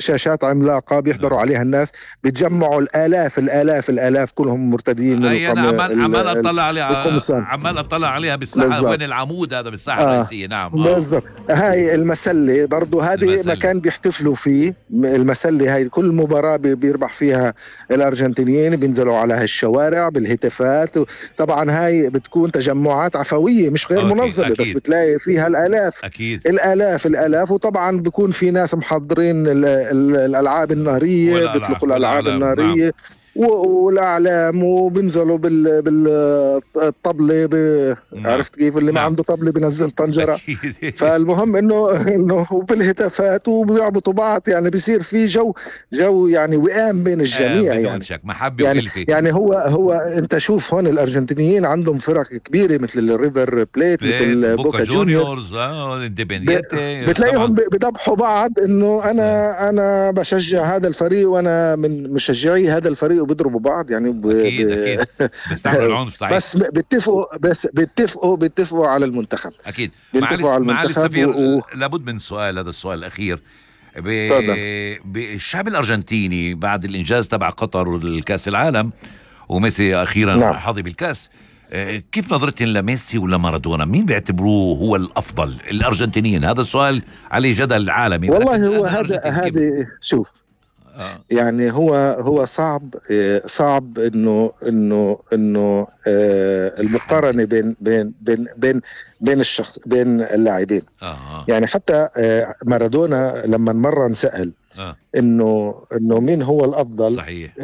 شاشات عملاقة بيحضروا عليها الناس، بيتجمعوا الآلاف كلهم مرتدين من اي انا عمال اطلع عليها، القمصان. عمال اطلع عليها بالساحه، وين بالضبط. العمود هذا بالساحه الرئيسيه. نعم. بالضبط. هاي المسلة برضو، هذه المسله. مكان بيحتفلوا فيه. المسلة هاي كل مباراة بيربح فيها الأرجنتينيين بينزلوا على هالشوارع بالهتافات. طبعا هاي بتكون تجمعات عفوية مش غير منظمة، أكيد. بس بتلاقي فيها اكيد. الآلاف. وطبعا بيكون في ناس محضرين الألعاب النارية، بيطلقوا الألعاب نعم. النارية والأعلام، وبنزلوا بالطبلة. نعم. عرفت كيف؟ اللي ما نعم. عنده طبلة بنزل طنجرة. أكيد. فالمهم انه وبالهتافات وبيعبطوا بعض، يعني بيصير في جو يعني وئام بين الجميع. بدون يعني شك محبه وألفة. يعني هو انت شوف هون الارجنتينيين عندهم فرق كبيره مثل الريفر بليت، مثل بوكا بوكا جونيور. جونيورز، انديبندينتي. بتلاقيهم طبعا. بذبحوا بعض انه انا بشجع هذا الفريق وانا من مشجعي هذا الفريق، وبيضربوا بعض يعني اكيد بيستعملوا العنف، صحيح. بس بيتفقوا على المنتخب. اكيد. بيتفقوا على معالي المنتخب السفير، لابد من سؤال، هذا السؤال الاخير. تفضل. بالشعب الارجنتيني بعد الانجاز تبع قطر والكاس العالم، وميسي اخيرا نعم. حظي بالكاس، كيف نظرتين لميسي ولا مارادونا؟ مين بيعتبروه هو الافضل الارجنتينيين؟ هذا السؤال عليه جدل عالمي. والله هو هذا شوف. يعني هو صعب انه المقارنه بين الشخص، بين اللاعبين. يعني حتى مارادونا لما مره انسأل انه مين هو الافضل، صحيح.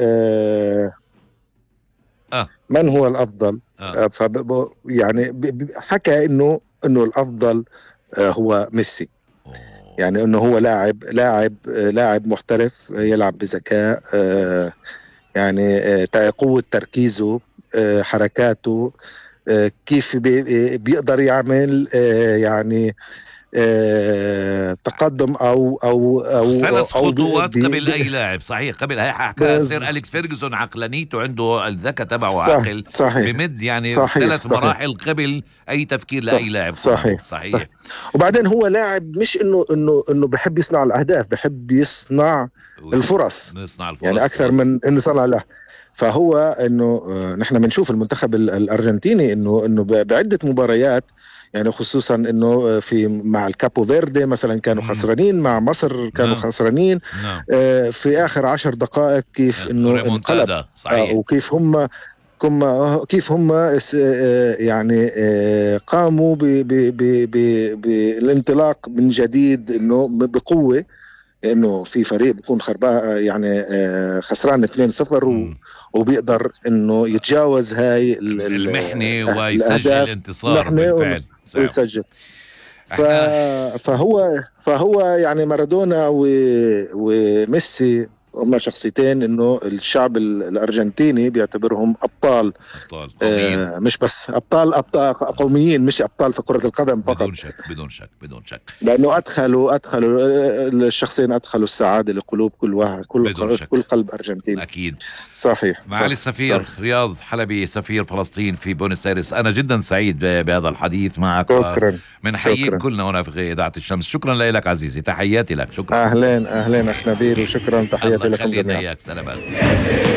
من هو الافضل، يعني حكى انه الافضل هو ميسي. يعني انه هو لاعب محترف، يلعب بذكاء، يعني قوة تركيزه، حركاته، كيف بيقدر يعمل يعني تقدم او 3 خطوات قبل اي لاعب. صحيح. قبل هي حكى سير أليكس فيرجسون، عقلانيته عنده الذكاء تبعه عاقل. صحيح. بمد يعني صحيح. 3 مراحل قبل اي تفكير لاي لاعب. صحيح. وبعدين هو لاعب مش انه بحب يصنع الاهداف، بحب يصنع الفرص. يعني اكثر من انه صنع له. فهو انه نحن بنشوف المنتخب الارجنتيني انه بعدة مباريات، يعني خصوصا انه مع الكابو فيردي مثلا كانوا خسرانين، مع مصر كانوا خسرانين في اخر 10 دقائق، كيف انه انقلب. وكيف هم يعني قاموا بالانطلاق من جديد، انه بقوة، انه في فريق بيكون خربان يعني خسران 2-0 وبيقدر انه يتجاوز هاي المحنة ويسجل انتصار بالفعل ويسجل. فهو يعني مارادونا وميسي هم شخصيتين انه الشعب الارجنتيني بيعتبرهم ابطال مش بس ابطال قوميين، مش ابطال في كرة القدم فقط. بدون شك لانه ادخلوا الشخصين، ادخلوا السعادة لقلوب كل واحد، كل قلب ارجنتيني. اكيد. صحيح. معالي السفير رياض حلبي، سفير فلسطين في بونس ايرس، انا جدا سعيد بهذا الحديث معك. شكرا. بنحييك كلنا هنا في اذاعة الشمس. شكرا لك عزيزي، تحياتي لك. شكرا. اهلين اخ نبيل، وشكرا، تحياتي لكم جميعا. سلامات.